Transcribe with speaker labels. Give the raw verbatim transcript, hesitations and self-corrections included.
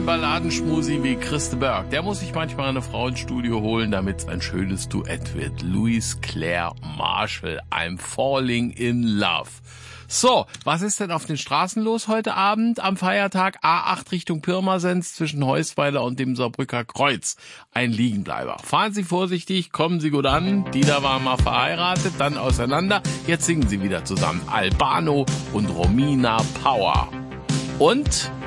Speaker 1: Balladenschmusi wie Christe Berg, der muss sich manchmal eine Frau ins Studio holen, damit es ein schönes Duett wird. Louise Claire Marshall, I'm Falling in Love. So, was ist denn auf den Straßen los heute Abend am Feiertag? A acht Richtung Pirmasens zwischen Heusweiler und dem Saarbrücker Kreuz. Ein Liegenbleiber. Fahren Sie vorsichtig, kommen Sie gut an. Die da waren mal verheiratet, dann auseinander. Jetzt singen sie wieder zusammen. Albano und Romina Power. Und